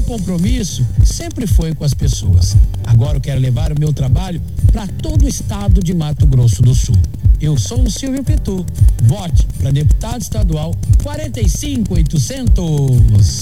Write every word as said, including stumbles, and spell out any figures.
compromisso sempre foi com as pessoas. Agora eu quero levar o meu trabalho para todo o estado de Mato Grosso do Sul. Eu sou o Silvio Pitu. Vote para deputado estadual quarenta e cinco mil e oitocentos.